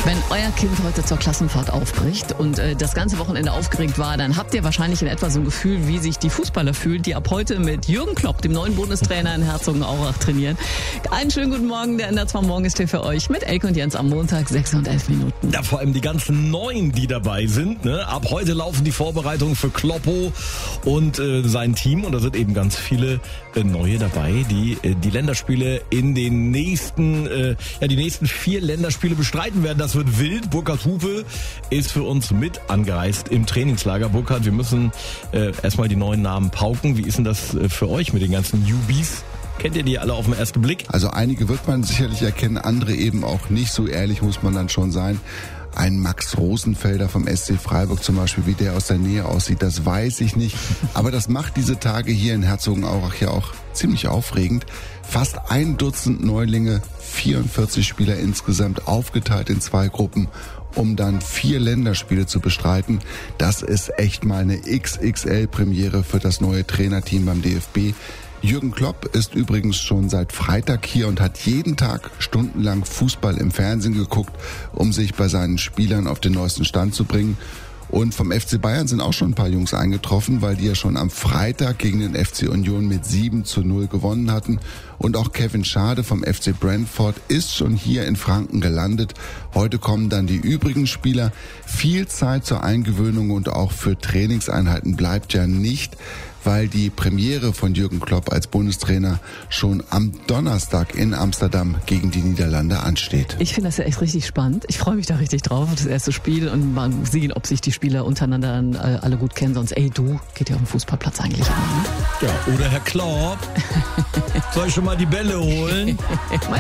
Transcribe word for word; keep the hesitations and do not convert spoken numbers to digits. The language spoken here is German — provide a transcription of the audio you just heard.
Wenn euer Kind heute zur Klassenfahrt aufbricht und äh, das ganze Wochenende aufgeregt war, dann habt ihr wahrscheinlich in etwa so ein Gefühl, wie sich die Fußballer fühlen, die ab heute mit Jürgen Klopp, dem neuen Bundestrainer in Herzogenaurach, trainieren. Einen schönen guten Morgen, der N D R zwei Morgen ist hier für euch mit Elke und Jens am Montag, sechs und elf Minuten. Ja, vor allem die ganzen Neuen, die dabei sind. Ne? Ab heute laufen die Vorbereitungen für Kloppo und äh, sein Team. Und da sind eben ganz viele äh, Neue dabei, die äh, die Länderspiele in den nächsten, äh, ja die nächsten vier Länderspiele bestreiten werden. Das wird wild. Burkhard Hupe ist für uns mit angereist im Trainingslager. Burkhard, wir müssen äh, erstmal die neuen Namen pauken. Wie ist denn das äh, für euch mit den ganzen Newbies? Kennt ihr die alle auf den ersten Blick? Also einige wird man sicherlich erkennen, andere eben auch nicht. So ehrlich muss man dann schon sein. Ein Max Rosenfelder vom S C Freiburg zum Beispiel, wie der aus der Nähe aussieht, das weiß ich nicht. Aber das macht diese Tage hier in Herzogenaurach ja auch ziemlich aufregend. Fast ein Dutzend Neulinge, vierundvierzig Spieler insgesamt, aufgeteilt in zwei Gruppen, um dann vier Länderspiele zu bestreiten. Das ist echt mal eine X X L-Premiere für das neue Trainerteam beim D F B. Jürgen Klopp ist übrigens schon seit Freitag hier und hat jeden Tag stundenlang Fußball im Fernsehen geguckt, um sich bei seinen Spielern auf den neuesten Stand zu bringen. Und vom F C Bayern sind auch schon ein paar Jungs eingetroffen, weil die ja schon am Freitag gegen den F C Union mit sieben zu null gewonnen hatten. Und auch Kevin Schade vom F C Brentford ist schon hier in Franken gelandet. Heute kommen dann die übrigen Spieler. Viel Zeit zur Eingewöhnung und auch für Trainingseinheiten bleibt ja nicht, weil die Premiere von Jürgen Klopp als Bundestrainer schon am Donnerstag in Amsterdam gegen die Niederlande ansteht. Ich finde das ja echt richtig spannend. Ich freue mich da richtig drauf auf das erste Spiel und mal sehen, ob sich die Spieler untereinander dann äh, alle gut kennen. Sonst, ey, du, geht ja auf dem Fußballplatz eigentlich an, ne? Ja, oder Herr Klopp. Soll ich schon mal die Bälle holen?